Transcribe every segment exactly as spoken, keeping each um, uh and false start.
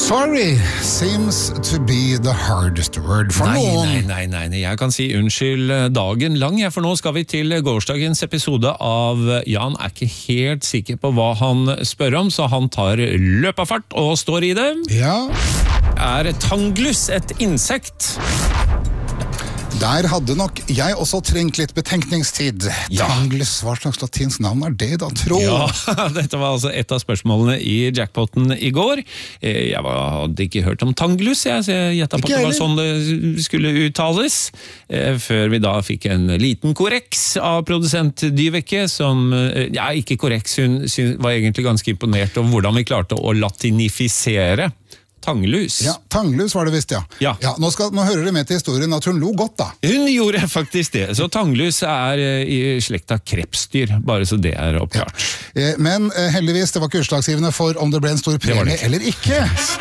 Sorry seems to be the hardest word for nei, noen. Nei, nei, nei, nei, jeg kan si unnskyld dagen lang, ja, for nå skal vi til gårsdagens episode av Jan er ikke helt sikker på hva han spør om, så han tar løpafart og står i det. Ja. Er tanglus et insekt? Der hadde nok jeg også trengt litt betenkningstid. Ja. Tanglus, hva slags latinsk navn er det da, tro? Ja, dette var altså et av spørsmålene i jackpotten i går. Jeg var, hadde ikke hørt om tanglus, jeg, så jeg gjettet på at det var sånn det skulle uttales. Før vi da fikk en liten korreks av produsent Dyveke, som, ja, ikke korreks, hun, hun var egentlig ganske imponert over hvordan vi klarte å latinifisere tanglus. Ja, tanglus var det visst, ja. Ja. ja nå, skal, nå hører det med til historien at hun lo godt, da. Hun gjorde faktisk det. Så tanglus er i slekta krepsdyr, bare så det er oppklart. Ja. Men heldigvis, det var ikke utslagsgivende for om det ble en stor premie eller ikke.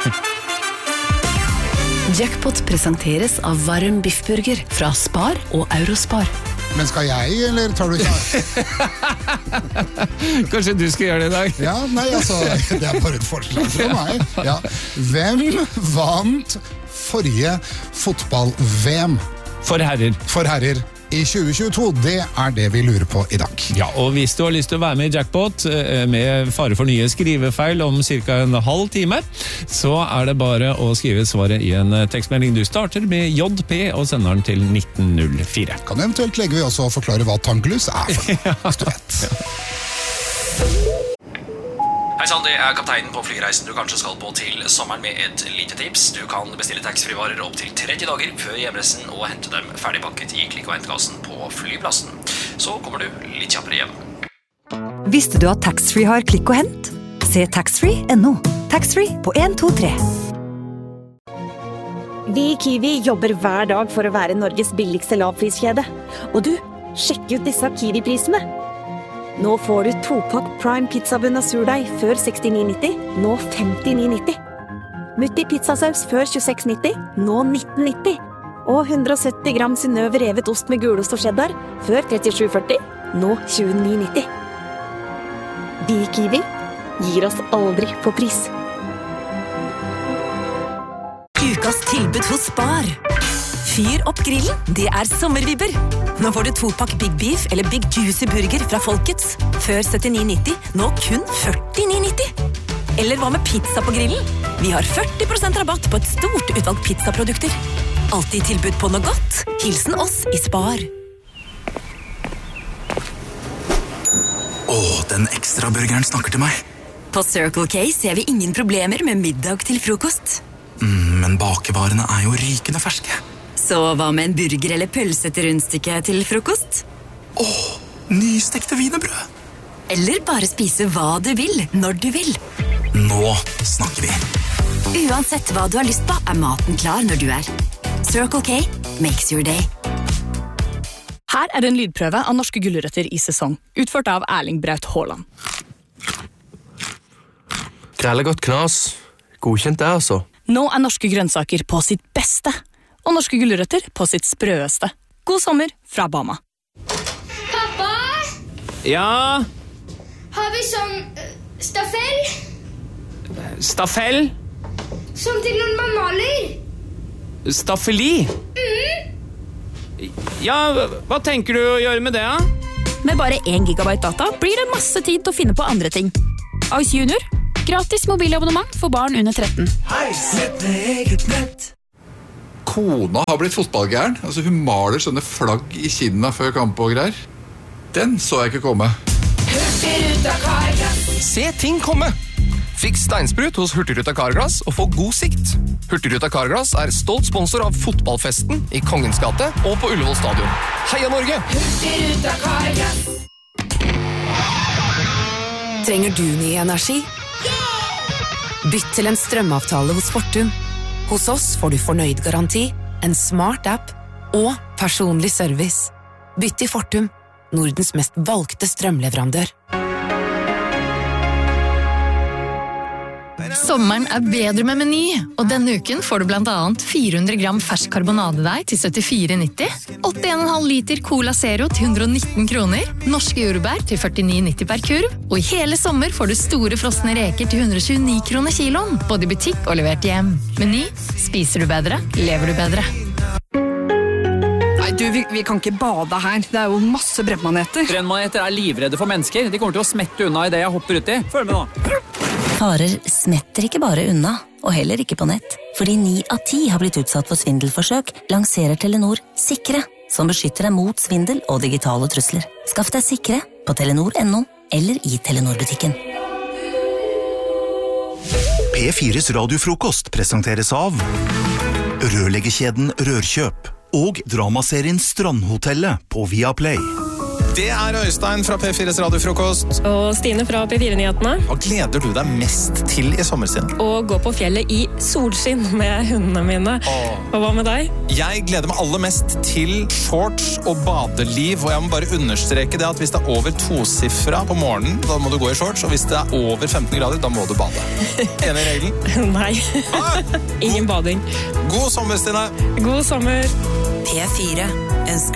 Jackpot presenteres av varm biffburger fra Spar og Eurospar. Men skal jeg, eller tar du ikke? Kanskje du skal gjøre det i dag? Ja, nei, altså, det er bare et forslag for meg. Ja. Hvem vant forrige fotball-V M? For herrer. For herrer. I tjue tjueto, det er det vi lurer på i dag. Ja, og hvis du har lyst til å være med i Jackpot med fare for nye skrivefeil om cirka en halv time, så er det bare å skrive svaret i en tekstmelding. Du starter med J P og sender den til nitten null fire. Kan eventuelt legge vi også forklare hva tanglus er for, hvis du vet. Hei sann, det er kapteinen på flyreisen du kanskje skal på til sommeren med et lite tips. Du kan bestille taxfree-varer opp til tretti dager før hjemreisen og hente dem ferdigpakket i klikk- og hentkassen på flyplassen. Så kommer du litt kjappere hjem. Visste du at taxfree har klikk og hent? Se taxfree punktum no. Taxfree på en to tre. Vi i Kiwi jobber hver dag for å være Norges billigste lavpriskjede. Og du, sjekk ut disse Kiwi-prisene. Nå får du topakk Prime pizzabunn av surdeig før sekstini nitti, nå femtini nitti. Mutti pizzasaus før tjueseks nitti, nå nitten nitti. Og hundre og sytti gram Synnøve revet ost med gulost og cheddar før trettisju førti, nå tjueni nitti. Vi i Kiwi gir oss aldri på pris. Ukas tilbud hos Spar. Fyr opp grillen, det er sommervibber. Nå får du topakk Big Beef eller Big Juicy Burger fra Folkets. Før syttini nitti, nå kun førtini nitti. Eller hva med pizza på grillen? Vi har førti prosent rabatt på et stort utvalgt pizzaprodukter. Alltid tilbud på noe godt. Hilsen oss i Spar. Åh, den ekstra burgeren snakker til meg. På Circle K ser vi ingen problemer med middag til frokost. Mm, men bakevarene er jo rykende ferske. Så hva med en burger eller pølse til rundstykke til frokost? Åh, nystekte wienerbrød. Eller bare spise hva du vil, når du vil. Nå snakker vi. Uansett hva du har lyst på, er maten klar når du er. Circle K makes your day. Her er en lydprøve av norske gulrøtter i sesong, utført av Erling Braut Haaland. Grelle godt knas. Godkjent det, altså. Nå er norske grønnsaker på sitt beste, og norske gulrøtter på sitt sprøeste. God sommer fra Bama. Pappa? Ja? Har vi sånn uh, stafell? Stafell? Sånn til når man maler? Staffeli? Mm. Ja, hva tenker du å gjøre med det, da? Med bare én gigabyte data blir det masse tid til å finne på andre ting. Ice Junior, gratis mobilabonnement for barn under tretten. Hei, sett med eget nett. Kona har blitt fotballgæren. Altså, hun maler sånne flagg i kinna før kamp og greier. Den så jeg ikke komme. Hurtigruta Carglass. Se ting komme! Fiks steinsprut hos Hurtigruta Carglass og få god sikt. Hurtigruta Carglass er stolt sponsor av fotballfesten i Kongens gate og på Ullevål stadion. Heia Norge! Hurtigruta Carglass. Trenger du ny energi? Bytt til en strømavtale hos Fortum. Hos oss får du fornøyd garanti, en smart app og personlig service. Bytt til Fortum, Nordens mest valgte strømleverandør. Sommeren er bedre med Meny, og denne uken får du blant annet fire hundre gram fersk karbonadedeig til syttifire nitti, åttien komma fem liter Cola Zero til hundre og nitten kroner, norske jordbær til førtini nitti per kurv, og i hele sommer får du store frosne reker til hundre og tjueni kroner kiloen, både i butikk og levert hjem. Meny, spiser du bedre, lever du bedre. Nei, du, vi, vi kan ikke bade her. Det er jo masse brennmaneter. Brennmaneter er livredde for mennesker. De kommer til å smette unna i det jeg hopper uti. Følg med nå. Farer smetter ikke bare unna, og heller ikke på nett. Fordi ni av ti har blitt utsatt for svindelforsøk, lanserer Telenor Sikre, som beskytter deg mot svindel og digitale trusler. Skaff deg Sikre på telenor punktum no eller i Telenor-butikken. P fires radiofrokost presenteres av rørleggerkjeden Rørkjøp og dramaserien Strandhotellet på Viaplay. Det er Øystein fra P fires radiofrokost. Og Stine fra P fire-nyhetene. Hva gleder du deg mest til i sommerstiden? Å gå på fjellet i solskinn med hundene mine. Åh. Og hva med deg? Jeg gleder meg aller mest til shorts og badeliv. Og jeg må bare understreke det at hvis det er over tosifra på morgenen, da må du gå i shorts. Og hvis det er over femten grader, da må du bade. Enig i regelen? Nei. Ah. Ingen bading. God sommer, Stine. God sommer. P fire ønsker